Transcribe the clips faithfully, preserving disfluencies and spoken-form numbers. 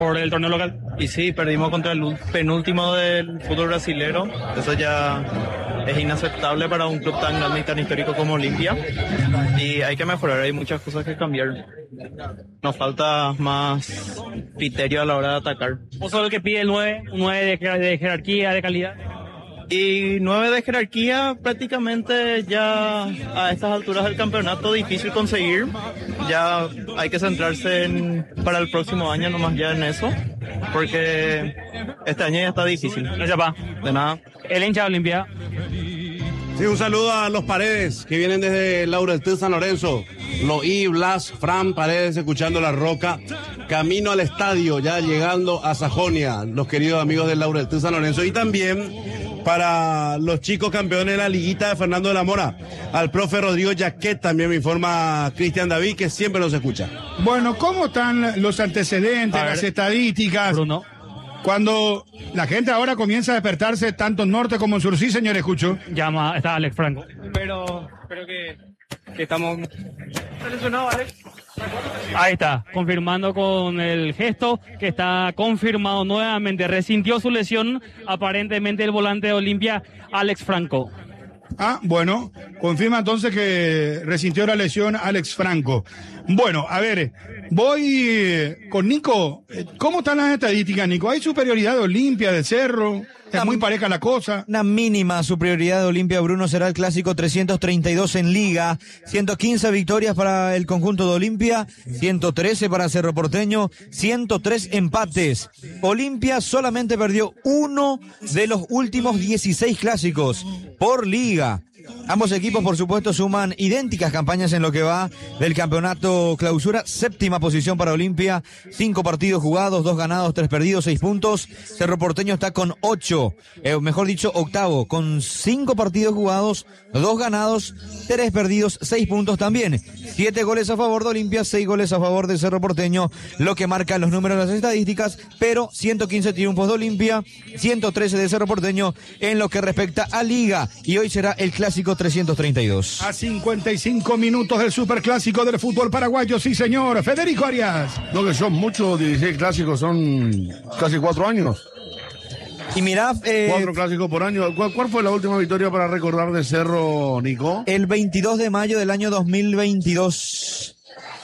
por el torneo local. Y sí, perdimos contra el penúltimo del fútbol brasilero. Eso ya es inaceptable para un club tan grande y tan histórico como Olimpia. Y hay que mejorar, hay muchas cosas que cambiar. Nos falta más criterio a la hora de atacar. ¿Vos sos el que pide el nueve? ¿Un nueve de, de jerarquía, de calidad? Y nueve de jerarquía prácticamente ya a estas alturas del campeonato difícil conseguir. Ya hay que centrarse en, para el próximo año nomás ya en eso, porque este año ya está difícil. Gracias, pa. De nada. El hincha de Olimpia. Sí, un saludo a los Paredes que vienen desde Laurelton, San Lorenzo. Loí, Blas, Fran Paredes escuchando La Roca. Camino al estadio, ya llegando a Sajonia, los queridos amigos del Laurelton, San Lorenzo. Y también para los chicos campeones de la liguita de Fernando de la Mora, al profe Rodrigo Jaquet, también me informa Cristian David, que siempre nos escucha. Bueno, ¿cómo están los antecedentes, las estadísticas? Bruno. Cuando la gente ahora comienza a despertarse tanto en norte como en sur, sí, señor, escucho. Llama, está Alex Franco. Pero, pero que, que estamos... ¿Está lesionado, Alex? Ahí está, confirmando con el gesto que está confirmado nuevamente. Resintió su lesión aparentemente el volante de Olimpia, Alex Franco. Ah, bueno, confirma entonces que resintió la lesión Alex Franco. Bueno, a ver, voy eh, con Nico. ¿Cómo están las estadísticas, Nico? ¿Hay superioridad de Olimpia, de Cerro? Es muy pareja la cosa. Una mínima superioridad de Olimpia, Bruno. Será el clásico trescientos treinta y dos en Liga. ciento quince victorias para el conjunto de Olimpia, ciento trece para Cerro Porteño, ciento tres empates. Olimpia solamente perdió uno de los últimos dieciséis clásicos por Liga. Ambos equipos, por supuesto, suman idénticas campañas en lo que va del campeonato clausura. Séptima posición para Olimpia, cinco partidos jugados, dos ganados, tres perdidos, seis puntos. Cerro Porteño está con ocho, eh, mejor dicho, octavo, con cinco partidos jugados, dos ganados, tres perdidos, seis puntos también. Siete goles a favor de Olimpia, seis goles a favor de Cerro Porteño, lo que marcan los números de las estadísticas, pero ciento quince triunfos de Olimpia, ciento trece de Cerro Porteño en lo que respecta a Liga, y hoy será el clásico trescientos treinta y dos. A cincuenta y cinco minutos del superclásico del fútbol paraguayo, sí señor. Federico Arias. No, que son muchos, dieciséis clásicos, son casi cuatro años. Y mirá, eh, cuatro clásicos por año. ¿Cuál, ¿Cuál fue la última victoria para recordar de Cerro, Nico? El veintidós de mayo del año dos mil veintidós.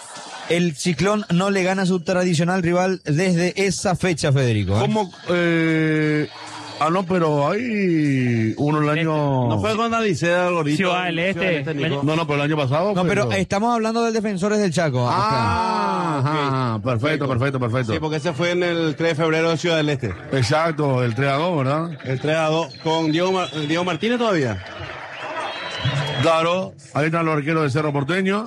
El Ciclón no le gana a su tradicional rival desde esa fecha, Federico. ¿eh? ¿Cómo? Eh... Ah, no, pero hay uno el año... No fue con Alicea, Algorito. Ciudad del Este. Este no, no, pero el año pasado... No, pero estamos hablando del Defensores del Chaco. Ah, ajá, okay. perfecto, perfecto, perfecto. Sí, porque ese fue en el tres de febrero de Ciudad del Este. Exacto, el tres a dos, ¿verdad? El tres a dos, con Diego, Mar Diego Martínez todavía. Claro, ahí están los arqueros de Cerro Porteño.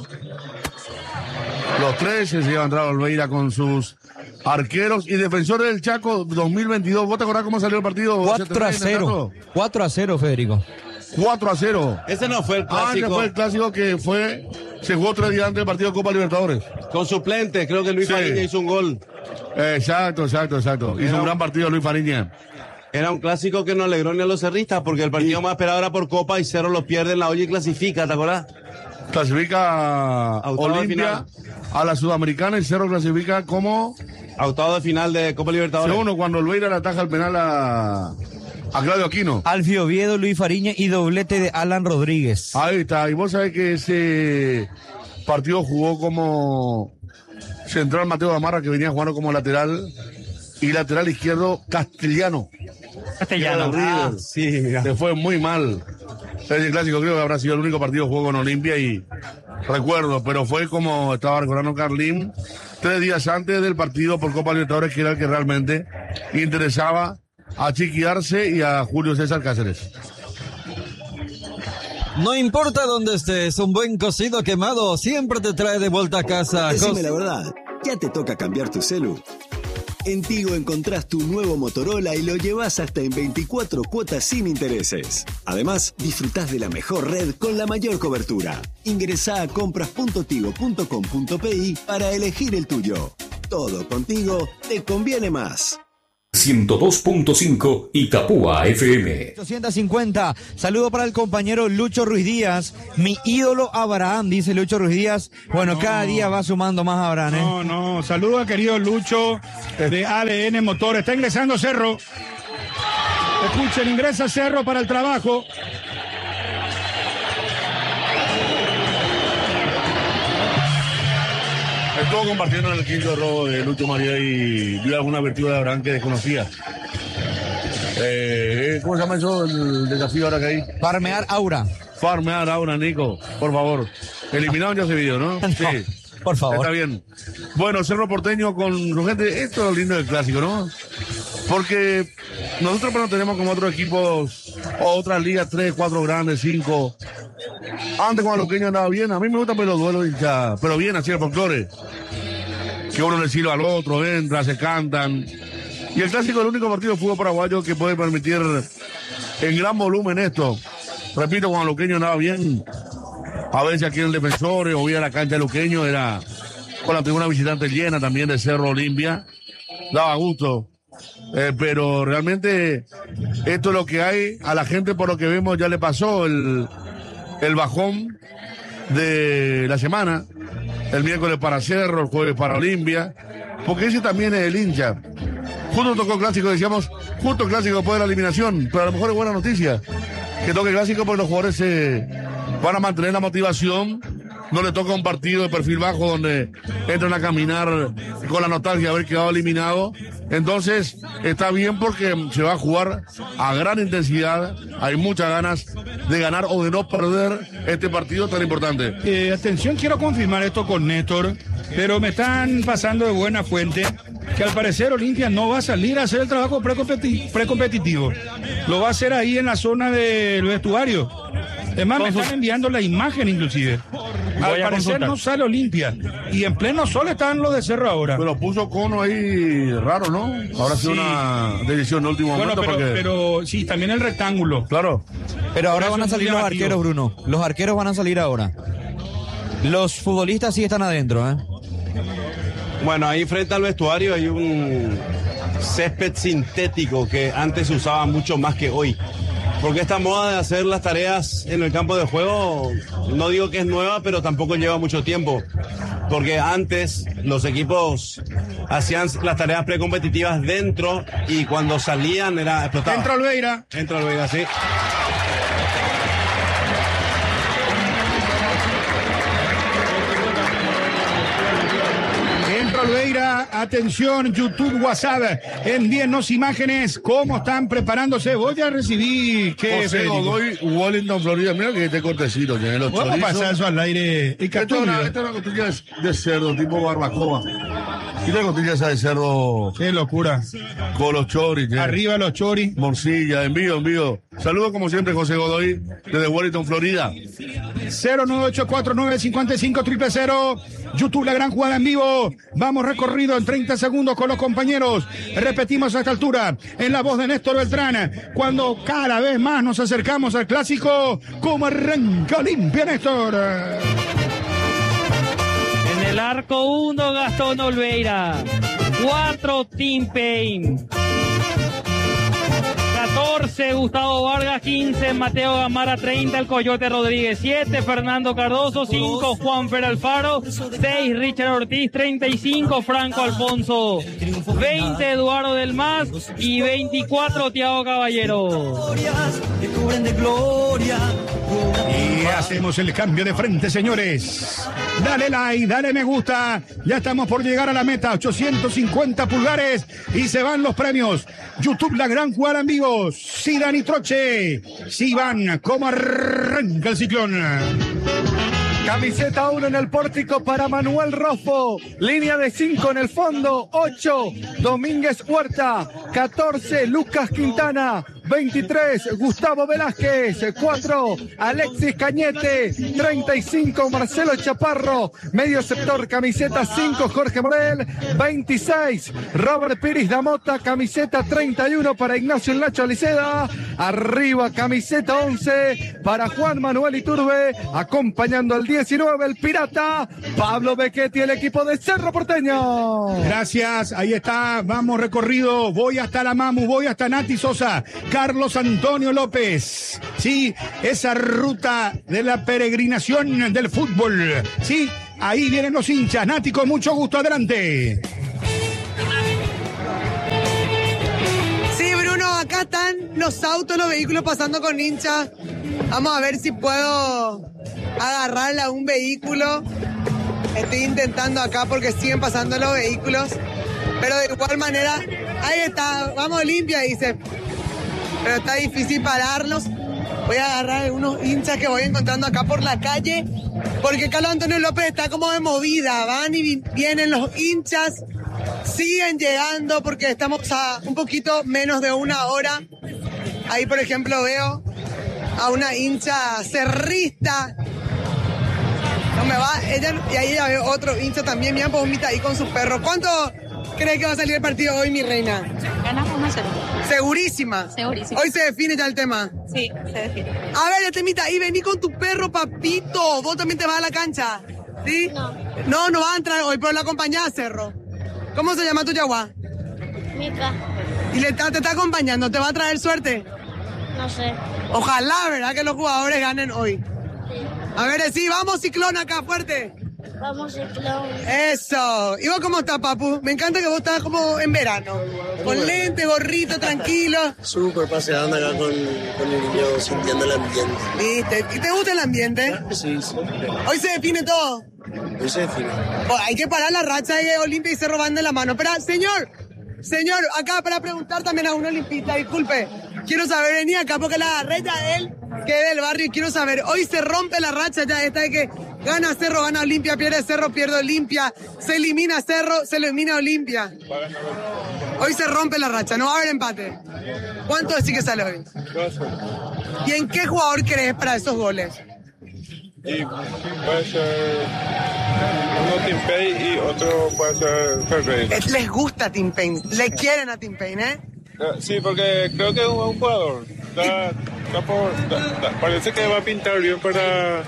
Los tres, se lleva a entrar Olveira con sus... arqueros y Defensores del Chaco dos mil veintidós. ¿Vos te acordás cómo salió el partido? cuatro a cero. cuatro a cero, Federico. cuatro a cero. Ese no fue el clásico. Ah, ese fue el clásico que fue, se jugó tres días antes del partido de Copa Libertadores. Con suplente, creo que Luis sí. Fariña hizo un gol. Exacto, exacto, exacto. Hizo un gran partido Luis Fariña. Era un clásico que no alegró ni a los cerristas, porque el partido y... más esperado era por Copa y Cerro lo pierde en la olla y clasifica, ¿te acordás? Clasifica a Olimpia a la Sudamericana y Cerro clasifica como... a octavo de final de Copa Libertadores. Segundo, cuando Olveira le ataja el penal a, a Claudio Aquino. Alfio Oviedo, Luis Fariña y doblete de Alan Rodríguez. Ahí está, y vos sabés que ese partido jugó como central Mateo Gamarra, que venía jugando como lateral, y lateral izquierdo Castellano. Castellano. Ah, sí, mira. Se fue muy mal. Ese clásico creo que habrá sido el único partido que jugó con Olimpia y recuerdo, pero fue como estaba recordando Carlín, tres días antes del partido por Copa Libertadores, que era el que realmente interesaba a Chiqui Arce y a Julio César Cáceres. No importa dónde estés, un buen cocido quemado siempre te trae de vuelta a casa. Decime la verdad, ¿ya te toca cambiar tu celu? En Tigo encontrás tu nuevo Motorola y lo llevas hasta en veinticuatro cuotas sin intereses. Además, disfrutás de la mejor red con la mayor cobertura. Ingresá a compras punto tigo punto com punto pe i para elegir el tuyo. Todo contigo te conviene más. ciento dos punto cinco Itapúa F M. ochocientos cincuenta. Saludo para el compañero Lucho Ruiz Díaz. Mi ídolo Abraham, dice Lucho Ruiz Díaz. Bueno, no, cada día va sumando más Abraham, ¿eh? No, no. Saludo al querido Lucho de A D N Motor. Está ingresando Cerro. Escuchen, ingresa Cerro para el trabajo. Estuvo compartiendo en el quinto robo de Lucho María y vio alguna virtud de Abraham que desconocía. Eh, ¿Cómo se llama eso? El desafío ahora que hay. Farmear Aura. Farmear Aura, Nico, por favor. Eliminaron ya ese video, ¿no? No, sí. Por favor. Está bien. Bueno, Cerro Porteño con su gente. Esto es lo lindo del clásico, ¿no? Porque nosotros no tenemos como otros equipos o otras ligas, tres, cuatro grandes, cinco. Antes cuando Luqueño andaba bien, a mí me gusta pero los duelos hincha, pero bien así el folclore. Que uno le sirve al otro, entra, se cantan. Y el clásico es el único partido de fútbol paraguayo que puede permitir en gran volumen esto. Repito, cuando Luqueño andaba bien, a veces aquí en el Defensor o vía la cancha de Luqueño era con la tribuna visitante llena también de Cerro Olimpia. Daba gusto. Eh, pero realmente esto es lo que hay. A la gente, por lo que vemos, ya le pasó el, el bajón de la semana. El miércoles para Cerro, el jueves para Olimpia, porque ese también es el hincha. Justo tocó clásico, decíamos, justo clásico después de la eliminación, pero a lo mejor es buena noticia que toque clásico porque los jugadores se van a mantener la motivación. No le toca un partido de perfil bajo donde entran a caminar con la nostalgia de haber quedado eliminado. Entonces, está bien porque se va a jugar a gran intensidad. Hay muchas ganas de ganar o de no perder este partido tan importante. Eh, atención, quiero confirmar esto con Néstor, pero me están pasando de buena fuente que al parecer Olimpia no va a salir a hacer el trabajo precompeti- precompetitivo. Lo va a hacer ahí en la zona del vestuario. Es más, me están enviando la imagen inclusive. Al parecer consultar. No sale Olimpia. Y en pleno sol están los de Cerro ahora. Pero puso cono ahí raro, ¿no? Ahora sí una decisión de último bueno, momento. Pero, porque... pero sí, también el rectángulo. Claro. Pero ahora van a salir los arqueros, Bruno. Los arqueros van a salir ahora. Los futbolistas sí están adentro, ¿eh? Bueno, ahí frente al vestuario hay un césped sintético que antes se usaba mucho más que hoy. Porque esta moda de hacer las tareas en el campo de juego, no digo que es nueva, pero tampoco lleva mucho tiempo. Porque antes los equipos hacían las tareas precompetitivas dentro y cuando salían era explotado. Entra Olveira. Entra Olveira, sí. Olveira, atención, YouTube, WhatsApp, envíennos imágenes, cómo están preparándose. Voy a recibir que José Godoy, Wellington, Florida. Mira que este cortecito tiene los chorizos. Vamos a pasar eso al aire. Y esta, es una, esta es una costilla de cerdo, tipo barbacoa. Y la costilla esa de cerdo. Qué locura. Con los choris. ¿eh? Arriba los choris. Morcilla, envío, envío. Saludos como siempre, José Godoy, desde Wellington, Florida. cero nueve ocho cuatro nueve cinco cinco cero cero cero. YouTube, la gran jugada en vivo. Vamos recorrido en treinta segundos con los compañeros. Repetimos a esta altura en la voz de Néstor Beltrán. Cuando cada vez más nos acercamos al clásico, ¿cómo arranca Olimpia, Néstor? En el arco uno, Gastón Olveira. cuatro, Tim Payne. catorce, Gustavo Vargas. quince, Mateo Gamara. treinta, el Coyote Rodríguez. siete, Fernando Cardoso. cinco, Juan Fer Alfaro. seis, Richard Ortiz. treinta y cinco, Franco Alfonso. veinte, Eduardo Del Mas. Y veinticuatro, Thiago Caballero. Y hacemos el cambio de frente, señores. Dale like, dale me gusta. Ya estamos por llegar a la meta, ochocientos cincuenta pulgares. Y se van los premios. YouTube, la gran jugada en vivo. Zidane y Troche. Si van, ¿cómo arranca el ciclón? Camiseta uno en el pórtico para Manuel Rofo. Línea de cinco en el fondo. ocho, Domínguez Huerta. catorce, Lucas Quintana. veintitrés, Gustavo Velázquez. cuatro, Alexis Cañete. treinta y cinco, Marcelo Chaparro. Medio sector, camiseta cinco, Jorge Morel. veintiséis, Robert Piris Damota, camiseta treinta y uno para Ignacio El Nacho Aliceda. Arriba, camiseta once para Juan Manuel Iturbe. Acompañando al diecinueve, el Pirata, Pablo Becchetti, el equipo de Cerro Porteño. Gracias, ahí está, vamos recorrido, voy hasta la Mamu, voy hasta Nati Sosa, Carlos Antonio López, sí, esa ruta de la peregrinación del fútbol, sí, ahí vienen los hinchas. Nati, con mucho gusto, adelante. Sí, Bruno, acá están los autos, los vehículos pasando con hinchas. Vamos a ver si puedo agarrarle a un vehículo. Estoy intentando acá porque siguen pasando los vehículos. Pero de igual manera, ahí está, vamos Olimpia, dice. Pero está difícil pararlos. Voy a agarrar algunos hinchas que voy encontrando acá por la calle. Porque Carlos Antonio López está como de movida. Van y vienen los hinchas. Siguen llegando porque estamos a un poquito menos de una hora. Ahí, por ejemplo, veo a una hincha cerrista. No me va, ella, y ahí ya veo otro hincha también, mira, Pomita ahí con su perro. ¿Cuánto crees que va a salir el partido hoy, mi reina? Ganamos uno a cero. ¿Segurísima? Segurísima. Hoy se define ya el tema. Sí, se define. A ver, ya temita, ahí vení con tu perro, papito. ¿Vos también te vas a la cancha? ¿Sí? No. No, no vas a entrar hoy, pero la acompañás, Cerro. ¿Cómo se llama tu yagua? Mica. ¿Y le, te está acompañando? ¿Te va a traer suerte? No sé. Ojalá, ¿verdad? Que los jugadores ganen hoy. Sí. A ver, sí, vamos Ciclón acá, fuerte. Vamos Ciclón. Eso. ¿Y vos cómo estás, papu? Me encanta que vos estás como en verano. Con lente, gorrito, tranquilo. Súper paseando acá con, con el niño, sintiendo el ambiente. ¿Viste? ¿Y te gusta el ambiente? Sí, sí. Hoy se define todo. Hoy se define. Oh, hay que parar la racha de Olimpia y Cerro van de la mano. Pero, señor, señor, acá para preguntar también a un olimpista, disculpe. Quiero saber, vení acá porque la agarré ya de él, que es del barrio, y quiero saber, hoy se rompe la racha ya esta de que gana Cerro, gana Olimpia, pierde Cerro, pierde Olimpia, se elimina Cerro, se elimina Olimpia. Hoy se rompe la racha, no va a haber empate. ¿Cuánto decís que sale hoy? ¿Y en qué jugador crees para esos goles? Y puede ser uno Tim Payne y otro puede ser Ferreira. Les gusta Tim Payne, le quieren a Tim Payne, ¿eh? Sí, porque creo que es un buen jugador. Da, da por, da, da, parece que va a pintar bien para,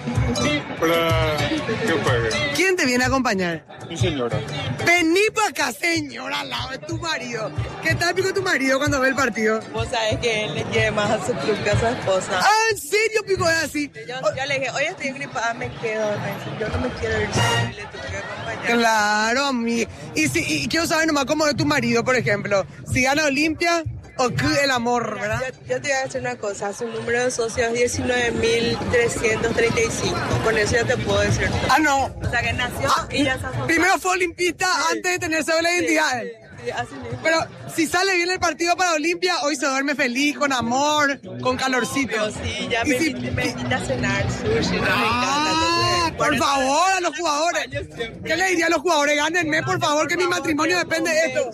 para que juegue. ¿Quién te viene a acompañar? Mi señora. Vení para acá, señora, al lado de tu marido. ¿Qué tal pico tu marido cuando ve el partido? Vos sabés que él le quiere más a su club que a su esposa. Ah, ¿en serio, pico? Es así. Yo, yo le dije, hoy estoy gripada, me quedo. Yo no me quiero ir solo y le tuve que acompañar. Claro, amigo. Y, si, y quiero saber nomás cómo es tu marido, por ejemplo. Si gana Olimpia o el amor, ¿verdad? Yo, yo te voy a decir una cosa. Su número de socios es diecinueve mil trescientos treinta y cinco. Con eso ya te puedo decir todo. Ah, no. O sea, que nació ah, y ya se asomó. Primero fue olimpista sí. antes de tener cédula de identidad. Sí, sí, así mismo. Pero si sale bien el partido para Olimpia, hoy se duerme feliz, con amor, con calorcito. Pero sí, ya me, si... me invita a cenar sushi, no ah, me encanta. Por favor, a los jugadores. ¿Qué le diría a los jugadores? Gánenme, por favor, que mi matrimonio depende de esto.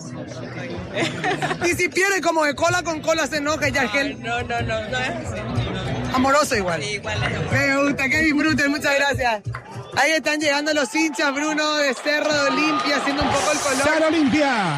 Y si pierde como de cola con cola se enoja ya es que él... No, no, no, no es así. Amoroso igual. Sí, igual es. Me gusta, que disfruten, muchas gracias. Ahí están llegando los hinchas, Bruno, de Cerro, de Olimpia, haciendo un poco el color. ¡Cerro Olimpia!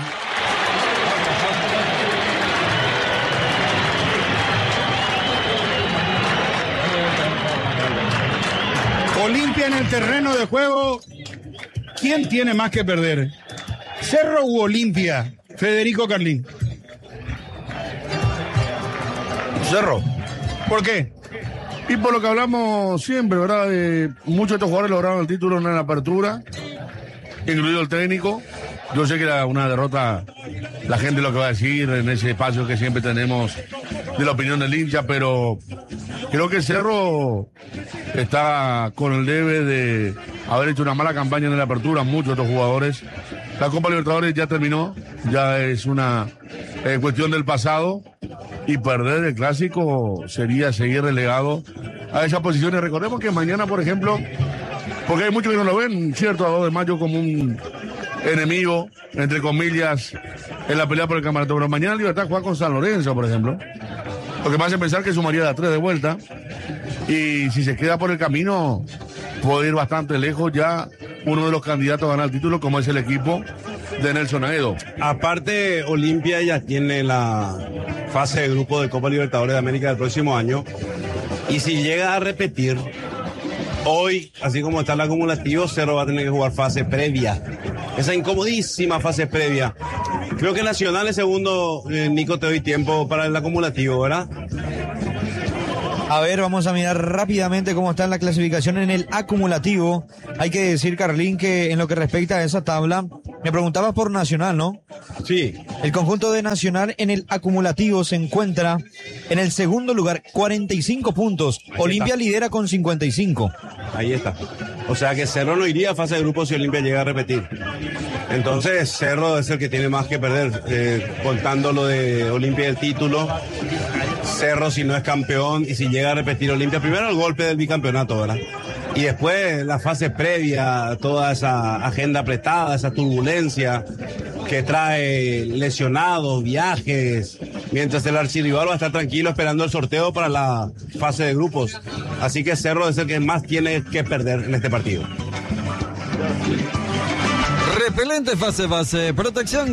Olimpia en el terreno de juego. ¿Quién tiene más que perder? ¿Cerro u Olimpia? Federico Carlín. Cerro. ¿Por qué? Y por lo que hablamos siempre, ¿verdad? De muchos de estos jugadores lograron el título en la apertura, incluido el técnico. Yo sé que era una derrota, la gente lo que va a decir en ese espacio que siempre tenemos de la opinión del hincha, pero creo que Cerro está con el debe de haber hecho una mala campaña en la apertura, muchos de estos jugadores. La Copa Libertadores ya terminó, ya es una eh, cuestión del pasado, y perder el clásico sería seguir relegado a esas posiciones. Recordemos que mañana, por ejemplo, porque hay muchos que no lo ven, cierto, a dos de mayo como un enemigo, entre comillas, en la pelea por el campeonato, pero mañana Libertad juega con San Lorenzo, por ejemplo. Lo que me hace pensar que sumaría la tres de vuelta. Y si se queda por el camino, puede ir bastante lejos ya uno de los candidatos a ganar el título, como es el equipo de Nelson Aedo. Aparte, Olimpia ya tiene la fase de grupo de Copa Libertadores de América del próximo año. Y si llega a repetir, hoy, así como está el acumulativo, Cerro va a tener que jugar fase previa. Esa incomodísima fase previa. Creo que Nacional es segundo. eh, Nico, te doy tiempo para el acumulativo, ¿verdad? A ver, vamos a mirar rápidamente cómo está la clasificación en el acumulativo. Hay que decir, Carlín, que en lo que respecta a esa tabla, me preguntabas por Nacional, ¿no? Sí. El conjunto de Nacional en el acumulativo se encuentra en el segundo lugar, cuarenta y cinco puntos. Ahí Olimpia está. lidera con cincuenta y cinco. Ahí está. O sea que Cerro no iría a fase de grupo si Olimpia llega a repetir. Entonces Cerro es el que tiene más que perder, eh, contando lo de Olimpia y el título. Cerro si no es campeón y si llega a repetir Olimpia, primero el golpe del bicampeonato, ¿verdad? Y después la fase previa, toda esa agenda apretada, esa turbulencia que trae lesionados, viajes, mientras el archirrival va a estar tranquilo esperando el sorteo para la fase de grupos. Así que Cerro es el que más tiene que perder en este partido. Repelente fase base, protección